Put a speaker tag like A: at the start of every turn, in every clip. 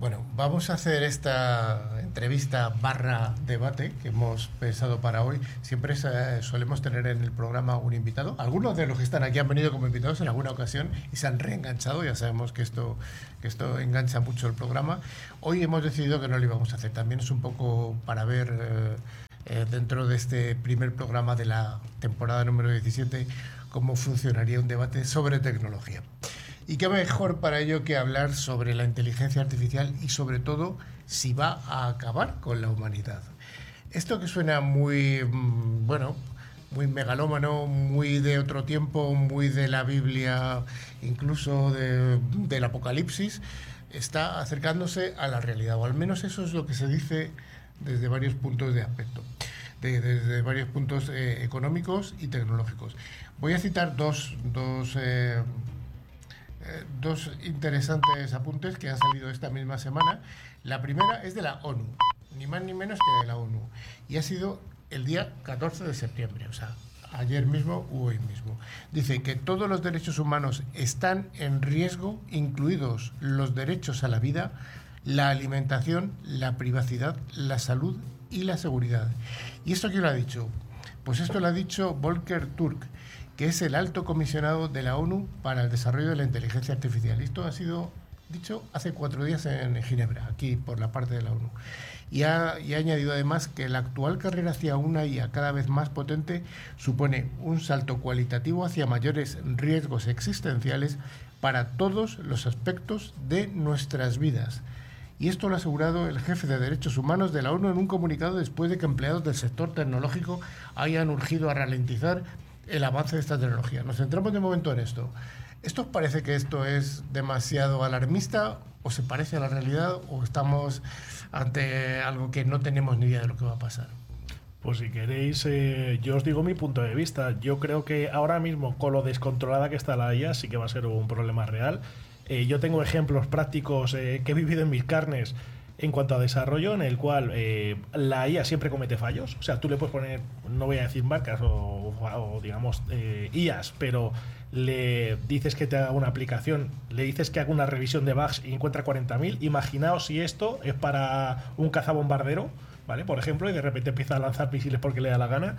A: Bueno, vamos a hacer esta entrevista barra debate que hemos pensado para hoy. Siempre solemos tener en el programa un invitado. Algunos de los que están aquí han venido como invitados en alguna ocasión y se han reenganchado. Ya sabemos que esto engancha mucho el programa. Hoy hemos decidido que no lo íbamos a hacer. También es un poco para ver dentro de este primer programa de la temporada número 17 cómo funcionaría un debate sobre tecnología. Y qué mejor para ello que hablar sobre la inteligencia artificial y sobre todo si va a acabar con la humanidad. Esto que suena muy, muy megalómano, muy de otro tiempo, muy de la Biblia, incluso del Apocalipsis, está acercándose a la realidad, o al menos eso es lo que se dice desde varios puntos de aspecto, desde varios puntos económicos y tecnológicos. Voy a citar dos interesantes apuntes que han salido esta misma semana. La primera es de la ONU, ni más ni menos que de la ONU, y ha sido el día 14 de septiembre, o sea, ayer mismo u hoy mismo. Dice que todos los derechos humanos están en riesgo, incluidos los derechos a la vida, la alimentación, la privacidad, la salud y la seguridad. ¿Y esto quién lo ha dicho? Pues esto lo ha dicho Volker Turk, que es el alto comisionado de la ONU para el desarrollo de la inteligencia artificial. Esto ha sido dicho hace 4 días en Ginebra, aquí por la parte de la ONU. Y ha añadido además que la actual carrera hacia una IA cada vez más potente supone un salto cualitativo hacia mayores riesgos existenciales para todos los aspectos de nuestras vidas. Y esto lo ha asegurado el jefe de Derechos Humanos de la ONU en un comunicado después de que empleados del sector tecnológico hayan urgido a ralentizar el avance de esta tecnología. Nos centramos de momento en esto. ¿Esto os parece que esto es demasiado alarmista o se parece a la realidad o estamos ante algo que no tenemos ni idea de lo que va a pasar?
B: Pues si queréis, yo os digo mi punto de vista. Yo creo que ahora mismo, con lo descontrolada que está la IA, sí que va a ser un problema real. Yo tengo ejemplos prácticos que he vivido en mis carnes en cuanto a desarrollo, en el cual la IA siempre comete fallos. O sea, tú le puedes poner, no voy a decir marcas o digamos IAs, pero le dices que te haga una aplicación, le dices que haga una revisión de bugs y encuentra 40.000. Imaginaos si esto es para un cazabombardero, ¿vale? Por ejemplo, y de repente empieza a lanzar misiles porque le da la gana.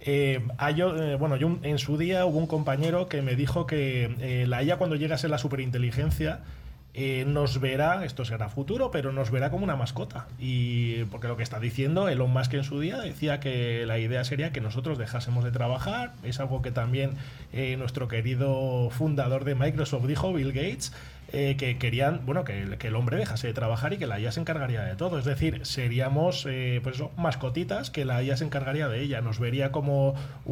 B: Yo en su día hubo un compañero que me dijo que la IA, cuando llega a ser la superinteligencia, nos verá, esto será futuro, pero nos verá como una mascota. Y porque lo que está diciendo Elon Musk en su día decía que la idea sería que nosotros dejásemos de trabajar. Es algo que también nuestro querido fundador de Microsoft dijo, Bill Gates, que querían, que el hombre dejase de trabajar y que la IA se encargaría de todo. Es decir, seríamos mascotitas que la IA se encargaría de ella. Nos vería como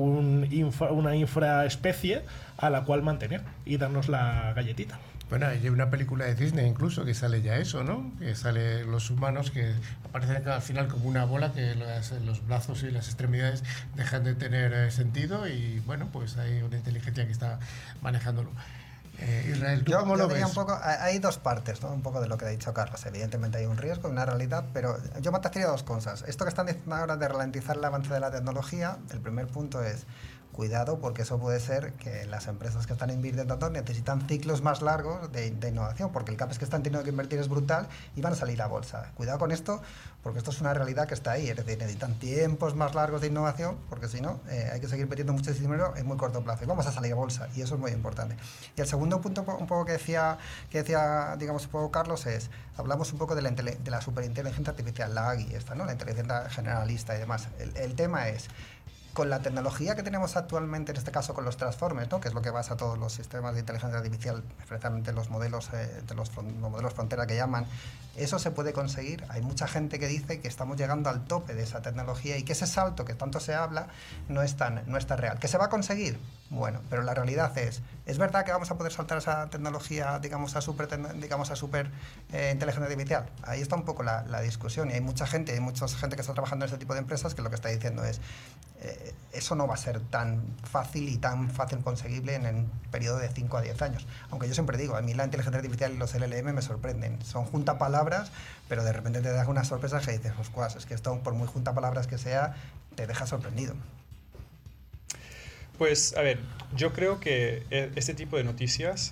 B: una infraespecie a la cual mantener y darnos la galletita.
A: Bueno, hay una película de Disney incluso que sale ya eso, ¿no? Que sale los humanos que aparecen al final como una bola, que los brazos y las extremidades dejan de tener sentido y bueno, pues hay una inteligencia que está manejándolo. Israel, ¿tú cómo lo ves?
C: Un poco, hay dos partes, ¿no? Un poco de lo que ha dicho Carlos. Evidentemente hay un riesgo, una realidad, pero yo matizaría dos cosas. Esto que están diciendo ahora de ralentizar el avance de la tecnología, el primer punto es cuidado, porque eso puede ser que las empresas que están invirtiendo necesitan ciclos más largos de innovación, porque el CAPEX que están teniendo que invertir es brutal y van a salir a bolsa. Cuidado con esto, porque esto es una realidad que está ahí, es decir, necesitan tiempos más largos de innovación, porque si no, hay que seguir metiendo mucho dinero en muy corto plazo y vamos a salir a bolsa, y eso es muy importante. Y el segundo punto, un poco que decía digamos un poco Carlos, es, hablamos un poco de la superinteligencia artificial, la AGI, ¿no? La inteligencia generalista y demás. El tema es, con la tecnología que tenemos actualmente, en este caso con los transformers, ¿no? Que es lo que basa todos los sistemas de inteligencia artificial, especialmente los modelos los modelos frontera que llaman, eso se puede conseguir. Hay mucha gente que dice que estamos llegando al tope de esa tecnología y que ese salto que tanto se habla no es tan real. ¿Que se va a conseguir? Bueno, pero la realidad es verdad que vamos a poder saltar esa tecnología, digamos a super inteligencia artificial. Ahí está un poco la discusión, y hay mucha gente que está trabajando en este tipo de empresas que lo que está diciendo es eso no va a ser tan fácil y tan fácil conseguible en el periodo de 5 a 10 años. Aunque yo siempre digo, a mí la inteligencia artificial y los LLM me sorprenden. Son juntapalabras, pero de repente te das unas sorpresas que dices, es que esto, por muy juntapalabras que sea, te deja sorprendido.
D: Pues, a ver, yo creo que este tipo de noticias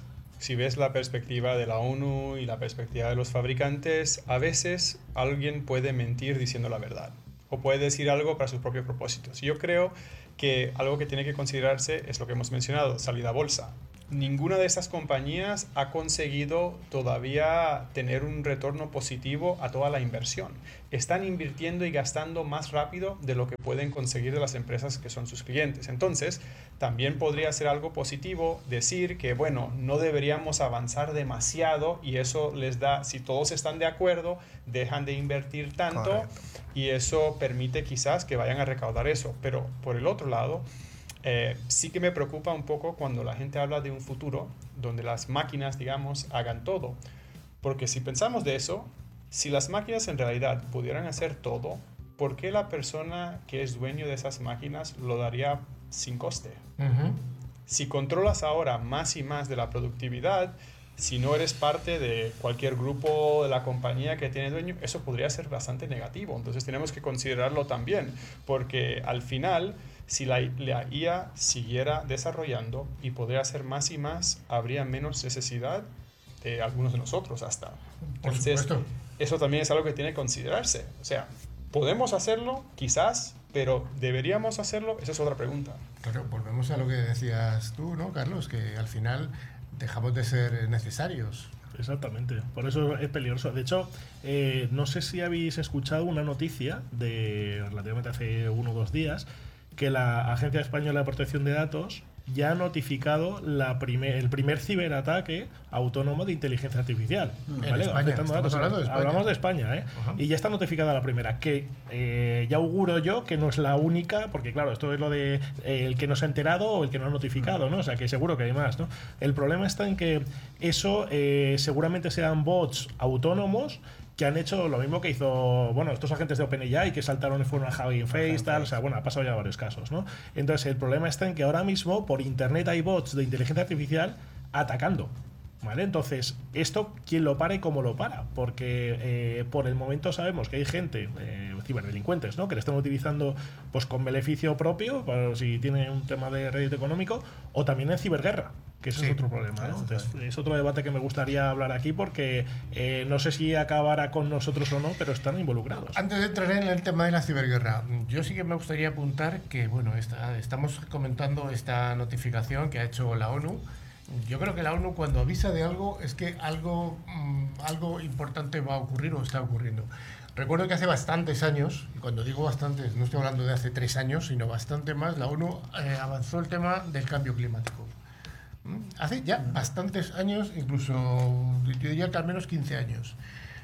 D: si ves la perspectiva de la ONU y la perspectiva de los fabricantes, a veces alguien puede mentir diciendo la verdad o puede decir algo para sus propios propósitos. Yo creo que algo que tiene que considerarse es lo que hemos mencionado, salida a bolsa. Ninguna de estas compañías ha conseguido todavía tener un retorno positivo a toda la inversión. Están invirtiendo y gastando más rápido de lo que pueden conseguir de las empresas que son sus clientes. Entonces, también podría ser algo positivo decir que, bueno, no deberíamos avanzar demasiado y eso les da, si todos están de acuerdo, dejan de invertir tanto.
C: Correcto.
D: Y eso permite quizás que vayan a recaudar eso. Pero por el otro lado, sí que me preocupa un poco cuando la gente habla de un futuro donde las máquinas, digamos, hagan todo. Porque si pensamos de eso, si las máquinas en realidad pudieran hacer todo, ¿por qué la persona que es dueño de esas máquinas lo daría sin coste? Si controlas ahora más y más de la productividad, si no eres parte de cualquier grupo de la compañía que tiene dueño, eso podría ser bastante negativo. Entonces tenemos que considerarlo también, porque al final, si la IA siguiera desarrollando y podría hacer más y más, habría menos necesidad de algunos de nosotros hasta. Entonces,
A: Por supuesto.
D: eso también es algo que tiene que considerarse. O sea, podemos hacerlo, quizás, pero ¿deberíamos hacerlo? Esa es otra pregunta.
A: Claro, volvemos a lo que decías tú, ¿no, Carlos? Que al final dejamos de ser necesarios.
B: Exactamente, por eso es peligroso. De hecho, no sé si habéis escuchado una noticia de relativamente hace 1 o 2 días que la Agencia Española de Protección de Datos ya ha notificado el primer ciberataque autónomo de inteligencia artificial.
A: En España, estamos hablando de España.
B: Hablamos de España, ¿eh?
A: Ajá.
B: Y ya está notificada la primera, que ya auguro yo que no es la única, porque claro, esto es lo de el que no se ha enterado o el que no ha notificado, ¿no? O sea, que seguro que hay más, ¿no? El problema está en que eso seguramente sean bots autónomos que han hecho lo mismo que hizo, bueno, estos agentes de OpenAI que saltaron y fueron a Hugging Face, tal, o sea, bueno, ha pasado ya varios casos, ¿no? Entonces, el problema está en que ahora mismo por internet hay bots de inteligencia artificial atacando, ¿vale? Entonces, esto, ¿quién lo para y cómo lo para? Porque por el momento sabemos que hay gente, ciberdelincuentes, ¿no? Que le están utilizando pues con beneficio propio, para si tienen un tema de rédito económico, o también en ciberguerra, que ese
A: Sí,
B: es otro problema, ¿no? Entonces, es otro debate que me gustaría hablar aquí porque no sé si acabará con nosotros o no, pero están involucrados.
A: Antes de entrar en el tema de la ciberguerra, yo sí que me gustaría apuntar que, bueno, estamos comentando esta notificación que ha hecho la ONU. Yo creo que la ONU cuando avisa de algo es que algo importante va a ocurrir o está ocurriendo. Recuerdo que hace bastantes años, y cuando digo bastantes no estoy hablando de hace 3 años, sino bastante más, la ONU avanzó el tema del cambio climático. Hace ya bastantes años, incluso yo diría que al menos 15 años.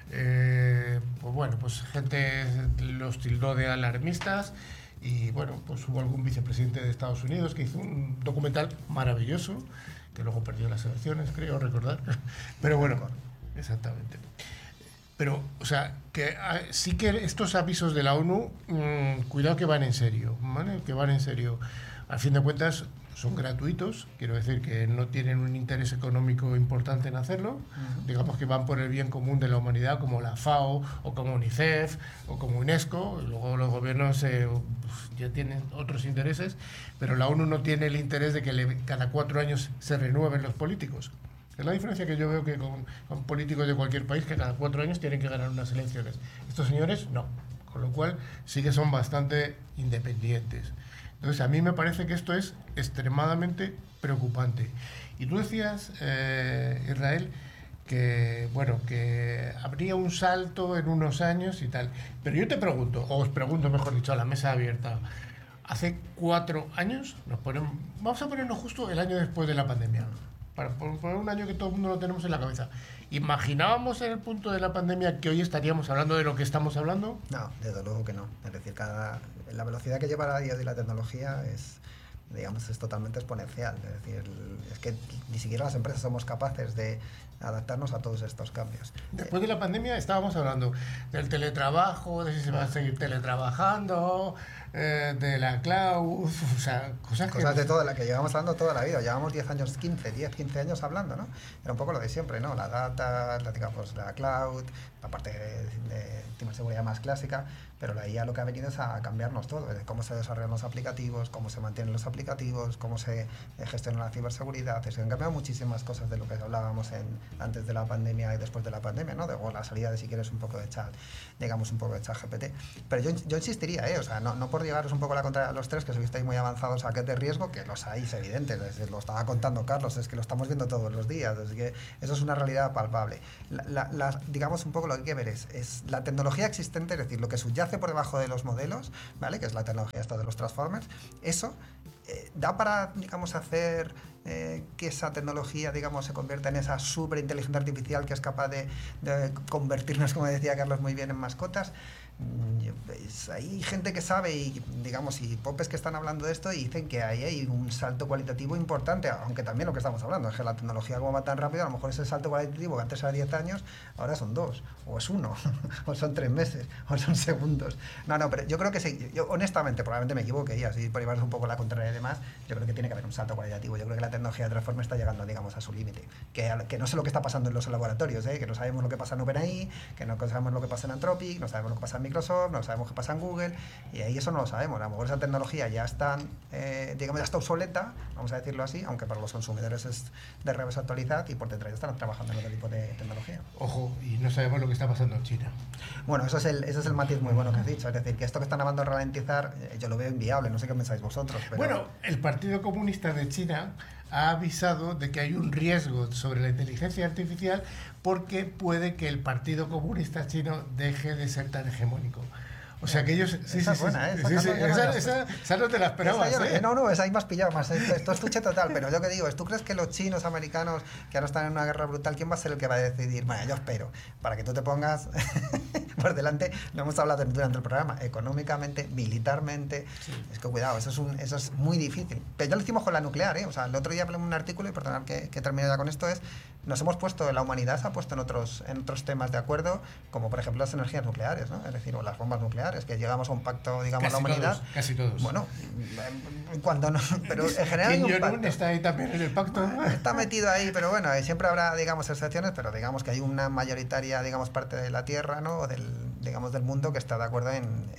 A: Pues bueno, pues gente los tildó de alarmistas y bueno, pues hubo algún vicepresidente de Estados Unidos que hizo un documental maravilloso, que luego perdió las elecciones, creo recordar. Pero bueno, exactamente. Pero, o sea, que sí que estos avisos de la ONU, cuidado que van en serio, ¿vale? Que van en serio. Al fin de cuentas, son gratuitos, quiero decir que no tienen un interés económico importante en hacerlo, digamos que van por el bien común de la humanidad, como la FAO, o como UNICEF, o como UNESCO, y luego los gobiernos ya tienen otros intereses, pero la ONU no tiene el interés de que cada 4 años se renueven los políticos. Es la diferencia que yo veo que con políticos de cualquier país que cada 4 años tienen que ganar unas elecciones. Estos señores no, con lo cual sí que son bastante independientes. Entonces a mí me parece que esto es extremadamente preocupante. Y tú decías, Israel, que bueno, que habría un salto en unos años y tal. Pero yo te pregunto, o os pregunto mejor dicho, a la mesa abierta, hace 4 años, vamos a ponernos justo el año después de la pandemia, para poner un año que todo el mundo lo tenemos en la cabeza. ¿Imaginábamos en el punto de la pandemia que hoy estaríamos hablando de lo que estamos hablando?
C: No, desde luego que no. Es decir, la velocidad que lleva día a día la tecnología es totalmente exponencial. Es decir, es que ni siquiera las empresas somos capaces de adaptarnos a todos estos cambios.
A: Después de la pandemia estábamos hablando del teletrabajo, de si se va a seguir teletrabajando, de la cloud, o sea, cosas
C: de todas las que llevamos hablando toda la vida. Llevamos 10 años, 15 años hablando, ¿no? Era un poco lo de siempre, ¿no? La data, digamos, la cloud, la parte de ciberseguridad más clásica, pero la IA lo que ha venido es a cambiarnos todo, de cómo se desarrollan los aplicativos, cómo se mantienen los aplicativos, cómo se gestiona la ciberseguridad. Se han cambiado muchísimas cosas de lo que hablábamos antes de la pandemia y después de la pandemia, ¿no? O la salida de, si quieres, un poco de chat, digamos, un poco de chat GPT. Pero yo insistiría, o sea, no por llevaros un poco la contraria a los tres, que estuvisteis muy avanzados a qué de riesgo, que los hay, es evidente, lo estaba contando Carlos, es que lo estamos viendo todos los días, es que eso es una realidad palpable. Digamos, un poco lo que hay que ver es la tecnología existente, es decir, lo que subyace por debajo de los modelos, ¿vale? Que es la tecnología esta de los transformers, eso da para, digamos, hacer que esa tecnología, digamos, se convierta en esa superinteligencia artificial que es capaz de convertirnos, como decía Carlos muy bien, en mascotas. Hay gente que sabe y, digamos, y popes que están hablando de esto y dicen que ahí hay un salto cualitativo importante, aunque también lo que estamos hablando es que la tecnología, como va tan rápido, a lo mejor ese salto cualitativo que antes era 10 años, ahora son 2, o es 1, o son 3 meses, o son segundos. No, pero yo creo que sí, yo honestamente, probablemente me equivoque, y así por llevaros un poco la contraria y demás, yo creo que tiene que haber un salto cualitativo. Yo creo que la tecnología de Transformer está llegando, digamos, a su límite, que no sé lo que está pasando en los laboratorios, que no sabemos lo que pasa en OpenAI, que no sabemos lo que pasa en Anthropic, no sabemos lo que pasa en Microsoft, no sabemos qué pasa en Google, y ahí eso no lo sabemos. A lo mejor esa tecnología ya está, digamos, ya está obsoleta, vamos a decirlo así, aunque para los consumidores es de revés actualizar, y por detrás ya están trabajando en otro tipo de tecnología.
A: Ojo, y no sabemos lo que está pasando en China.
C: Bueno, ese es el matiz muy bueno que has dicho, es decir, que esto que están hablando de ralentizar, yo lo veo inviable, no sé qué pensáis vosotros. Pero...
A: Bueno, el Partido Comunista de China ha avisado de que hay un riesgo sobre la inteligencia artificial porque puede que el Partido Comunista chino deje de ser tan hegemónico. O sea que ellos...
C: Esa es buena,
A: esa no te la esperabas,
C: esa ahí me has pillado más. Esto es tuche total, pero yo que digo, ¿tú crees que los chinos, americanos, que ahora están en una guerra brutal, quién va a ser el que va a decidir? Bueno, yo espero, para que tú te pongas por delante, lo hemos hablado durante el programa, económicamente, militarmente, es que cuidado, eso es muy difícil. Pero ya lo hicimos con la nuclear, O sea, el otro día hablé en un artículo, y perdonad que termine ya con esto, nos hemos puesto, la humanidad se ha puesto en otros temas de acuerdo, como por ejemplo las energías nucleares, ¿no? Es decir, o las bombas nucleares, que llegamos a un pacto, digamos, la humanidad.
A: Casi todos.
C: Bueno, cuando no, pero en general hay un pacto.
A: ¿Está ahí también en el pacto?
C: Está metido ahí, pero bueno, siempre habrá, digamos, excepciones, pero digamos que hay una mayoritaria, digamos, parte de la Tierra, ¿no? Digamos, del mundo que está de acuerdo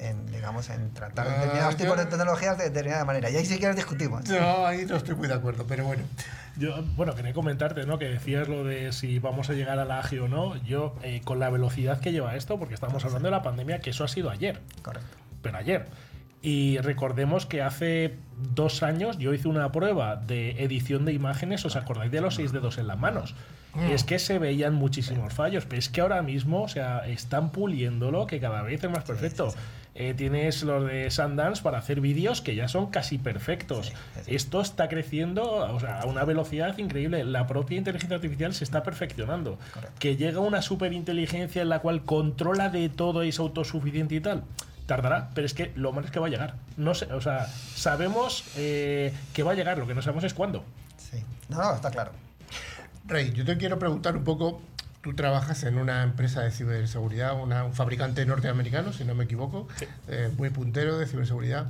C: en tratar determinados tipos de tecnologías de determinada manera. Y ahí sí que discutimos.
A: No, ahí no estoy muy de acuerdo, pero bueno.
B: Yo, quería comentarte, ¿no? Que decías lo de si vamos a llegar a la AGI o no. Yo, con la velocidad que lleva esto, porque estamos hablando de la pandemia, que eso ha sido ayer.
C: Correcto.
B: Pero ayer. Y recordemos que hace 2 años yo hice una prueba de edición de imágenes, ¿os acordáis de los 6 dedos en las manos? Es que se veían muchísimos fallos, pero es que ahora mismo, o sea, están puliéndolo, que cada vez es más perfecto. Tienes los de Sundance para hacer vídeos que ya son casi perfectos. Esto está creciendo, o sea, a una velocidad increíble. La propia inteligencia artificial se está perfeccionando.
C: Correcto.
B: Que llega una superinteligencia en la cual controla de todo y es autosuficiente y tal. Tardará, pero es que lo malo es que va a llegar. No sé, o sea, sabemos que va a llegar, lo que no sabemos es cuándo.
C: Sí, no, está claro.
A: Rey, yo te quiero preguntar un poco, tú trabajas en una empresa de ciberseguridad, un fabricante norteamericano, si no me equivoco,
B: sí.
A: Muy puntero de ciberseguridad.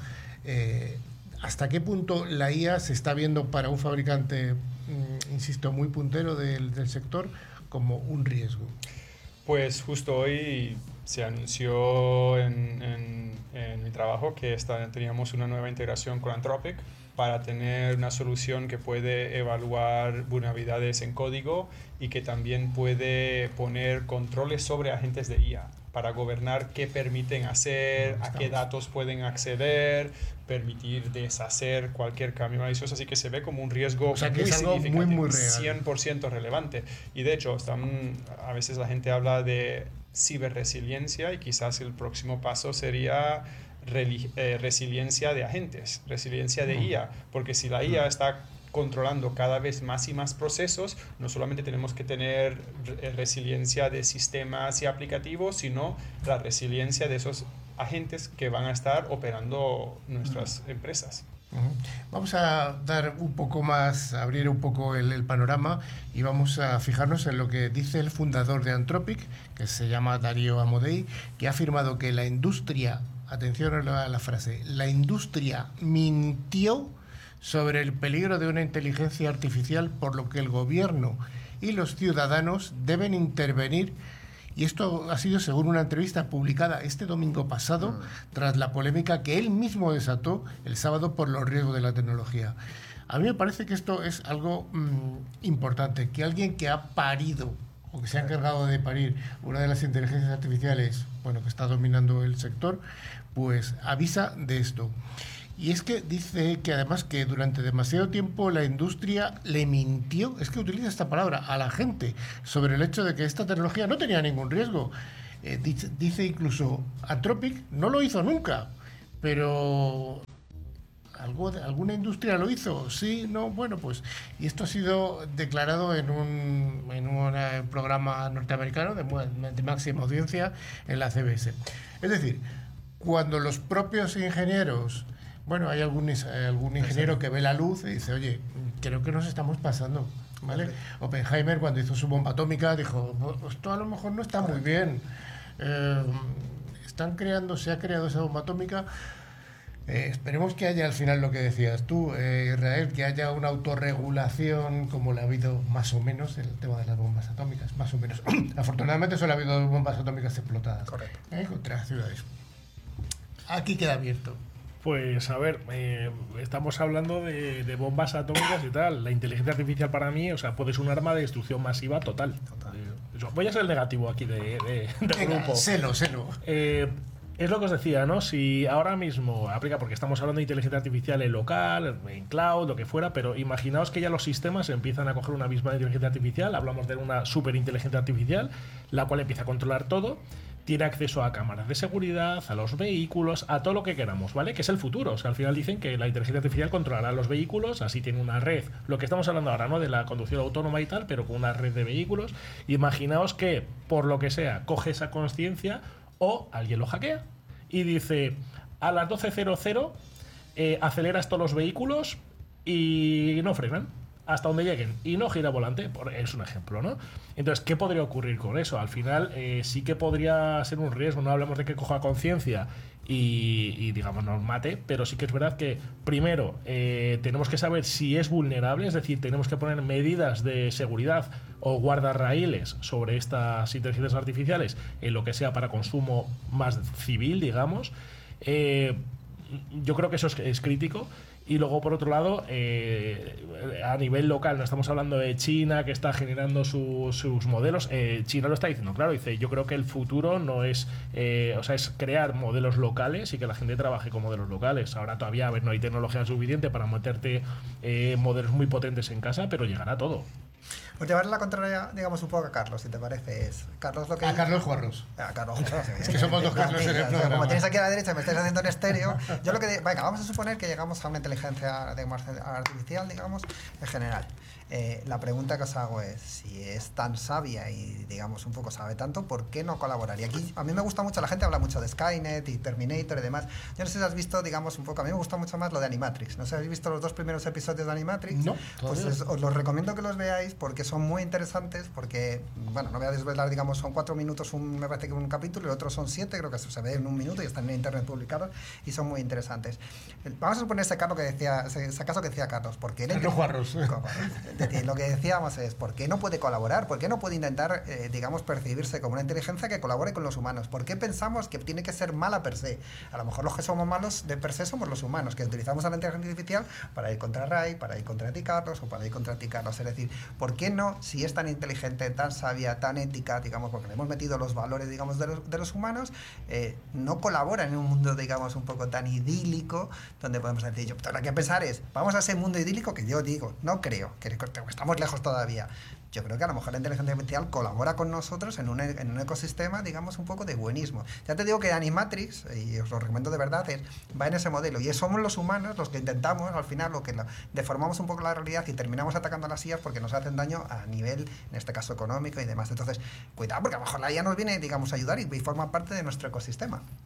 A: ¿Hasta qué punto la IA se está viendo para un fabricante, insisto, muy puntero del sector como un riesgo?
D: Pues justo hoy se anunció en mi trabajo que teníamos una nueva integración con Anthropic para tener una solución que puede evaluar vulnerabilidades en código y que también puede poner controles sobre agentes de IA para gobernar qué permiten hacer, a qué datos pueden acceder, permitir deshacer cualquier cambio malicioso. Así que se ve como un riesgo,
A: o sea, que es algo muy, muy real.
D: 100% relevante. Y de hecho, a veces la gente habla de ciberresiliencia y quizás el próximo paso sería resiliencia de agentes, resiliencia de IA, porque si la IA está controlando cada vez más y más procesos, no solamente tenemos que tener resiliencia de sistemas y aplicativos, sino la resiliencia de esos agentes que van a estar operando nuestras empresas.
A: Vamos a dar un poco más, abrir un poco el panorama y vamos a fijarnos en lo que dice el fundador de Anthropic, que se llama Dario Amodei, que ha afirmado que la industria, atención a la frase, la industria mintió sobre el peligro de una inteligencia artificial, por lo que el gobierno y los ciudadanos deben intervenir. Y esto ha sido según una entrevista publicada este domingo pasado, tras la polémica que él mismo desató el sábado por los riesgos de la tecnología. A mí me parece que esto es algo importante, que alguien que ha parido o que se ha encargado de parir una de las inteligencias artificiales, bueno, que está dominando el sector, pues avisa de esto. Y es que dice que además que durante demasiado tiempo la industria le mintió, es que utiliza esta palabra, a la gente sobre el hecho de que esta tecnología no tenía ningún riesgo. Dice incluso, Anthropic no lo hizo nunca, pero ¿alguna industria lo hizo? Sí, no, bueno, pues... Y esto ha sido declarado en un programa norteamericano de máxima audiencia en la CBS. Es decir, cuando los propios ingenieros... Bueno, hay algún ingeniero que ve la luz y dice, oye, creo que nos estamos pasando, ¿vale? Oppenheimer, cuando hizo su bomba atómica, dijo, esto a lo mejor no está muy bien. Se ha creado esa bomba atómica. Esperemos que haya al final lo que decías tú, Israel, que haya una autorregulación como la ha habido más o menos en el tema de las bombas atómicas, más o menos. Afortunadamente solo ha habido bombas atómicas explotadas.
C: Correcto.
A: Contra ciudades. Aquí queda abierto.
B: Pues a ver, estamos hablando de bombas atómicas y tal. La inteligencia artificial para mí, o sea, puede ser un arma de destrucción masiva total. Voy a ser el negativo aquí del grupo.
A: Selo.
B: Es lo que os decía, ¿no? Si ahora mismo aplica, porque estamos hablando de inteligencia artificial en local, en cloud, lo que fuera, pero imaginaos que ya los sistemas empiezan a coger una misma inteligencia artificial, hablamos de una superinteligencia artificial, la cual empieza a controlar todo. Tiene acceso a cámaras de seguridad, a los vehículos, a todo lo que queramos, ¿vale? Que es el futuro. O sea, al final dicen que la inteligencia artificial controlará los vehículos, así tiene una red, lo que estamos hablando ahora, ¿no? De la conducción autónoma y tal, pero con una red de vehículos. Imaginaos que, por lo que sea, coge esa conciencia o alguien lo hackea y dice, a las 12:00 aceleras todos los vehículos y no frenan hasta donde lleguen y no gira volante, es un ejemplo, ¿no? Entonces, ¿qué podría ocurrir con eso? Al final sí que podría ser un riesgo, no hablamos de que coja conciencia y digamos nos mate, pero sí que es verdad que primero tenemos que saber si es vulnerable, es decir, tenemos que poner medidas de seguridad o guardarraíles sobre estas inteligencias artificiales en lo que sea para consumo más civil, digamos. Yo creo que eso es crítico. Y luego, por otro lado, a nivel local, no estamos hablando de China, que está generando sus modelos. China lo está diciendo, claro, dice, yo creo que el futuro no es, es crear modelos locales y que la gente trabaje con modelos locales. Ahora todavía, a ver, no hay tecnología suficiente para meterte modelos muy potentes en casa, pero llegará todo.
C: Pues llevarle la contraria, digamos, un poco a Carlos, si te parece. Carlos lo que...
A: A Carlos Juarros.
C: A Carlos Juarros.
A: Es que somos dos Carlos en el programa.
C: Como tienes aquí a la derecha, me estáis haciendo en estéreo. Yo lo que... Venga, vamos a suponer que llegamos a una inteligencia artificial, digamos, en general. La pregunta que os hago es, si es tan sabia y, digamos, un poco sabe tanto, ¿por qué no colaboraría? Aquí a mí me gusta mucho, la gente habla mucho de Skynet y Terminator y demás. Yo no sé si has visto, digamos, un poco, a mí me gusta mucho más lo de Animatrix. No sé si habéis visto los 2 primeros episodios de Animatrix.
A: No,
C: pues os los recomiendo que los veáis porque son muy interesantes, porque, bueno, no voy a desvelar, digamos, son 4 minutos, me parece que un capítulo, y el otro son 7, creo que se ve en 1 minuto y están en internet publicados y son muy interesantes. Vamos a suponer ese caso que decía Carlos, porque él...
A: Carlos Juarros.
C: Lo que decíamos es, ¿por qué no puede colaborar? ¿Por qué no puede intentar, digamos, percibirse como una inteligencia que colabore con los humanos? ¿Por qué pensamos que tiene que ser mala per se? A lo mejor los que somos malos de per se somos los humanos, que utilizamos a la inteligencia artificial para ir contra Ray, para ir contra ti, Carlos, o para ir contra ti, Carlos. Es decir, ¿por qué no, si es tan inteligente, tan sabia, tan ética, digamos, porque le hemos metido los valores, digamos, de los humanos, no colabora en un mundo, digamos, un poco tan idílico, donde podemos decir, yo, lo que hay que pensar es, vamos a ese mundo idílico que yo digo, no creo, que estamos lejos todavía. Yo creo que a lo mejor la inteligencia artificial colabora con nosotros en un ecosistema, digamos, un poco de buenismo. Ya te digo que Animatrix, y os lo recomiendo de verdad, va en ese modelo. Y somos los humanos los que intentamos, al final, deformamos un poco la realidad y terminamos atacando a las IAs porque nos hacen daño a nivel, en este caso, económico y demás. Entonces, cuidado, porque a lo mejor la IA nos viene, digamos, a ayudar y forma parte de nuestro ecosistema.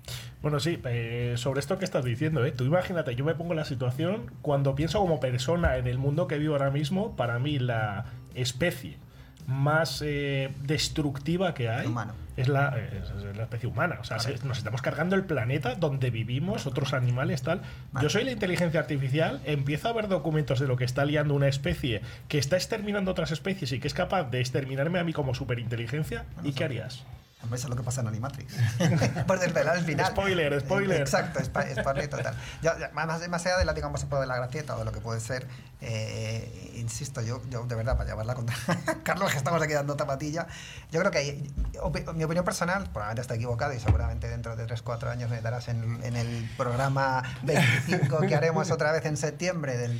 B: Bueno, sí, sobre esto que estás diciendo, tú imagínate, yo me pongo en la situación cuando pienso como persona en el mundo que vivo ahora mismo, para mí la especie más destructiva que hay es la especie humana. O sea, nos estamos cargando el planeta donde vivimos, otros animales, tal. Yo soy la inteligencia artificial, empiezo a ver documentos de lo que está liando una especie que está exterminando otras especies y que es capaz de exterminarme a mí como superinteligencia, ¿y qué harías?
C: Eso es lo que pasa en Animatrix. Por desvelar el final.
B: Spoiler.
C: Exacto, spoiler total. Más allá de la, digamos, de la gracieta o de lo que puede ser, insisto, yo de verdad, para llevarla contra Carlos, que estamos aquí dando tapatilla, yo creo que mi opinión personal, probablemente está equivocado y seguramente dentro de 3-4 años me darás en el programa 25 que haremos otra vez en septiembre del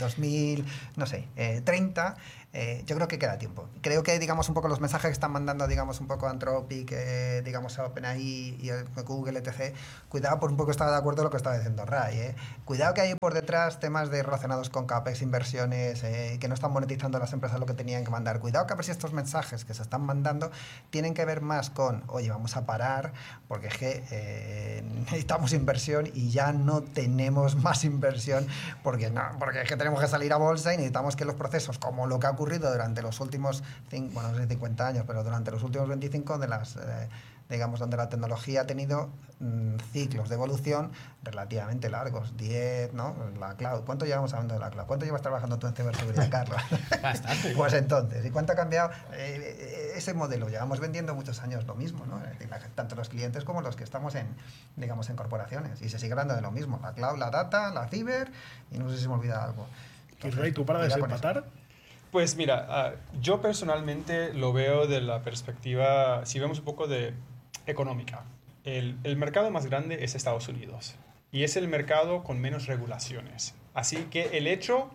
C: 2030. Yo creo que queda tiempo. Creo que, digamos, un poco los mensajes que están mandando, digamos, un poco Anthropic, digamos, OpenAI y Google, etc. Cuidado, por un poco estaba de acuerdo con lo que estaba diciendo Ray. Cuidado que hay por detrás temas relacionados con CAPEX, inversiones, que no están monetizando las empresas lo que tenían que mandar. Cuidado que a ver si estos mensajes que se están mandando tienen que ver más con, oye, vamos a parar, porque es que necesitamos inversión y ya no tenemos más inversión, porque es que tenemos que salir a bolsa y necesitamos que los procesos, como lo que ha ocurrido durante los últimos 50 años, pero durante los últimos 25 digamos, donde la tecnología ha tenido ciclos de evolución relativamente largos, 10, ¿no? La cloud. ¿Cuánto llevamos hablando de la cloud? ¿Cuánto llevas trabajando tú en ciberseguridad, Carlos?
A: Bastante.
C: Pues entonces, ¿y cuánto ha cambiado ese modelo? Llevamos vendiendo muchos años lo mismo, ¿no? Tanto los clientes como los que estamos en corporaciones, y se sigue hablando de lo mismo, la cloud, la data, la ciber, y no sé si se me olvida algo.
B: Entonces, ¿tú para desempatar?
D: Pues mira, yo personalmente lo veo de la perspectiva, si vemos un poco de económica. El mercado más grande es Estados Unidos y es el mercado con menos regulaciones. Así que el hecho,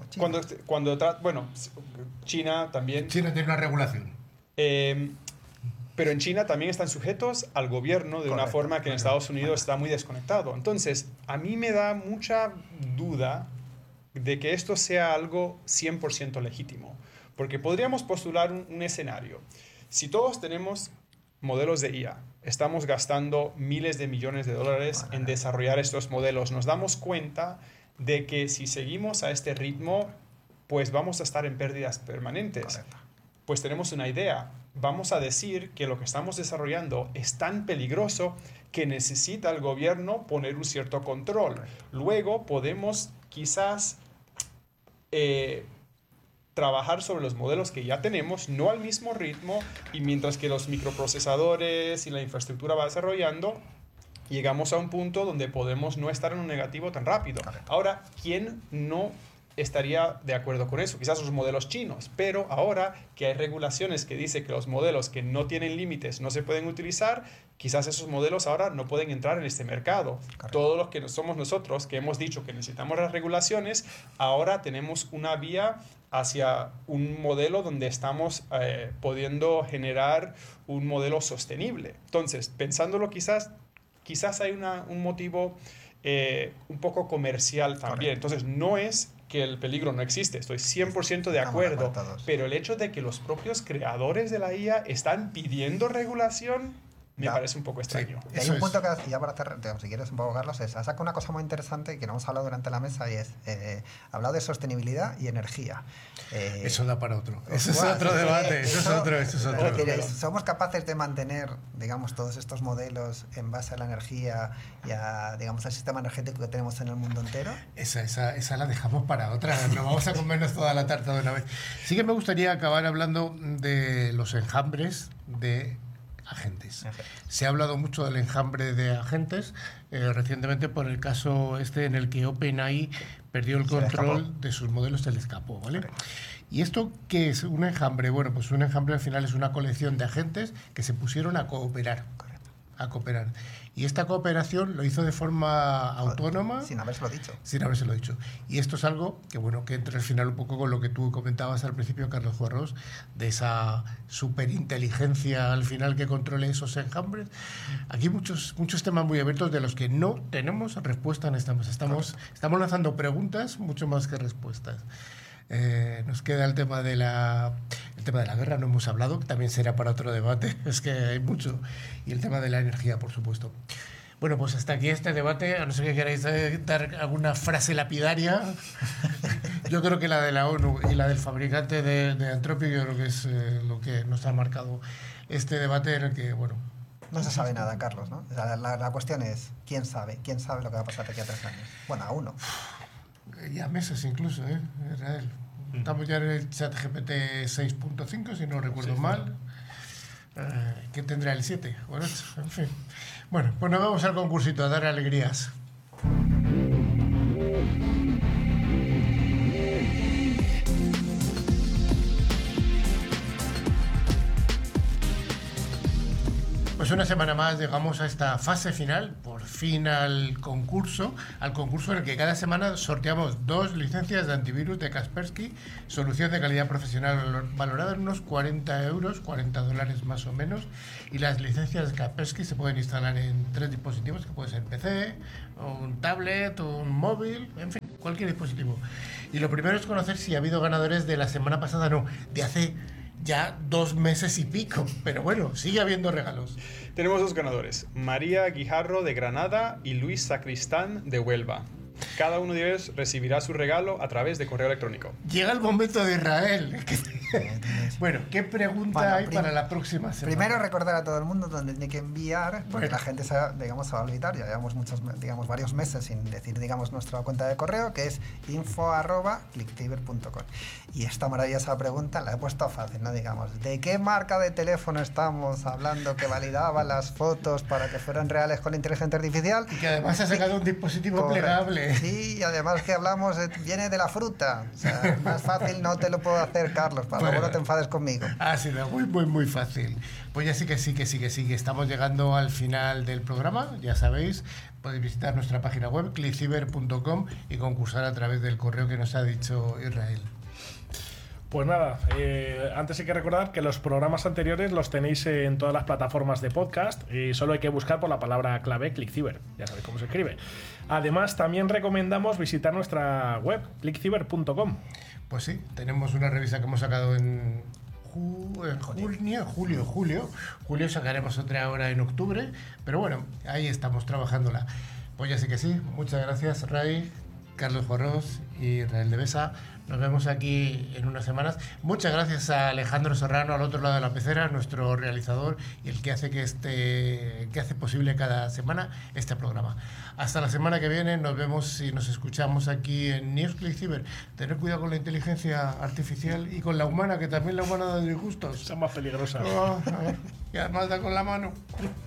D: China también...
A: China tiene una regulación.
D: Pero en China también están sujetos al gobierno de una forma que en Estados Unidos está muy desconectado. Entonces, a mí me da mucha duda de que esto sea algo 100% legítimo. Porque podríamos postular un escenario. Si todos tenemos modelos de IA, estamos gastando miles de millones de dólares en desarrollar estos modelos, nos damos cuenta de que si seguimos a este ritmo, pues vamos a estar en pérdidas permanentes.
C: Correcto.
D: Pues tenemos una idea. Vamos a decir que lo que estamos desarrollando es tan peligroso que necesita el gobierno poner un cierto control. Luego podemos quizás trabajar sobre los modelos que ya tenemos, no al mismo ritmo, y mientras que los microprocesadores y la infraestructura va desarrollando, llegamos a un punto donde podemos no estar en un negativo tan rápido. Ahora, ¿quién no estaría de acuerdo con eso? Quizás los modelos chinos, pero ahora que hay regulaciones que dicen que los modelos que no tienen límites no se pueden utilizar, quizás esos modelos ahora no pueden entrar en este mercado.
C: Correcto.
D: Todos los que somos nosotros, que hemos dicho que necesitamos las regulaciones, ahora tenemos una vía hacia un modelo donde estamos pudiendo generar un modelo sostenible. Entonces, pensándolo quizás hay un motivo un poco comercial también.
C: Correcto.
D: Entonces, no es que el peligro no existe, estoy 100% de acuerdo, pero el hecho de que los propios creadores de la IA están pidiendo regulación me parece un poco extraño.
C: Y hay un punto que, ya para cerrar, si quieres un poco, Carlos, has sacado una cosa muy interesante que no hemos hablado durante la mesa y es, hablado de sostenibilidad y energía.
A: Eso da para otro. Eso es otro debate. Eso es otro.
C: ¿Somos capaces de mantener, digamos, todos estos modelos en base a la energía y a, digamos, al sistema energético que tenemos en el mundo entero?
A: Esa la dejamos para otra. No vamos a comernos toda la tarta de una vez. Sí que me gustaría acabar hablando de los enjambres de agentes. Se ha hablado mucho del enjambre de agentes recientemente por el caso en el que OpenAI perdió el control de sus modelos, se le escapó, ¿vale? Correcto. ¿Y esto qué es? Un enjambre. Bueno, pues un enjambre al final es una colección de agentes que se pusieron a cooperar. Correcto. A cooperar. Y esta cooperación lo hizo de forma autónoma.
C: Sin habérselo dicho.
A: Sin habérselo dicho. Y esto es algo que, bueno, que entra al final un poco con lo que tú comentabas al principio, Carlos Juarros, de esa superinteligencia al final que controle esos enjambres. Aquí muchos temas muy abiertos de los que no tenemos respuesta en esta mesa. Estamos lanzando preguntas mucho más que respuestas. Nos queda el tema de la guerra, no hemos hablado, que también será para otro debate, es que hay mucho, y el tema de la energía, por supuesto. Bueno, pues hasta aquí este debate, a no ser que queráis dar alguna frase lapidaria. Yo creo que la de la ONU y la del fabricante de Anthropic, yo creo que es lo que nos ha marcado este debate en el que, bueno...
C: No se sabe nada, Carlos, ¿no? La cuestión es, ¿quién sabe? ¿Quién sabe lo que va a pasar de aquí a 3 años? Bueno, a 1.
A: Ya meses incluso, Israel. Estamos ya en el chat GPT 6.5, si no recuerdo mal. ¿Qué tendrá el 7 o el 8? En fin. Bueno, pues nos vamos al concursito a dar alegrías. Pues una semana más llegamos a esta fase final, por fin al concurso en el que cada semana sorteamos 2 licencias de antivirus de Kaspersky, solución de calidad profesional valorada en unos 40 euros, $40 más o menos, y las licencias de Kaspersky se pueden instalar en 3 dispositivos, que puede ser PC, un tablet, un móvil, en fin, cualquier dispositivo. Y lo primero es conocer si ha habido ganadores de la semana pasada, no, de hace... ya 2 meses y pico, pero bueno, sigue habiendo regalos.
D: Tenemos 2 ganadores, María Guijarro de Granada y Luis Sacristán de Huelva. Cada uno de ellos recibirá su regalo a través de correo electrónico.
A: Llega el momento de Israel. Bueno, ¿qué pregunta hay para la próxima semana?
C: Primero recordar a todo el mundo dónde tiene que enviar, porque la gente se va a olvidar. Ya llevamos varios meses sin decir, nuestra cuenta de correo, que es info@clicktiver.com. Y esta maravillosa pregunta la he puesto fácil, ¿no? ¿De qué marca de teléfono estamos hablando que validaba las fotos para que fueran reales con inteligencia artificial?
A: Y que además ha sacado un dispositivo plegable.
C: Sí, y además que hablamos, viene de la fruta. O sea, más fácil no te lo puedo hacer, Carlos, para luego no te enfades conmigo.
A: Ha sido muy fácil. Pues ya sí que estamos llegando al final del programa, ya sabéis, podéis visitar nuestra página web, clickciber.com, y concursar a través del correo que nos ha dicho Israel.
B: Pues nada, antes hay que recordar que los programas anteriores los tenéis en todas las plataformas de podcast y solo hay que buscar por la palabra clave ClickCiber, ya sabéis cómo se escribe. Además, también recomendamos visitar nuestra web, clickciber.com.
A: Pues sí, tenemos una revista que hemos sacado en julio, sacaremos otra ahora en octubre, pero bueno, ahí estamos trabajándola. Pues ya sí que sí, muchas gracias Ray, Carlos Jorós y Israel de Besa. Nos vemos aquí en unas semanas. Muchas gracias a Alejandro Serrano al otro lado de la pecera, nuestro realizador y el que hace que hace posible cada semana este programa. Hasta la semana que viene, nos vemos y nos escuchamos aquí en News Click Cyber. Tener cuidado con la inteligencia artificial y con la humana, que también la humana da disgustos.
B: Son más peligrosas.
A: Y además da con la mano.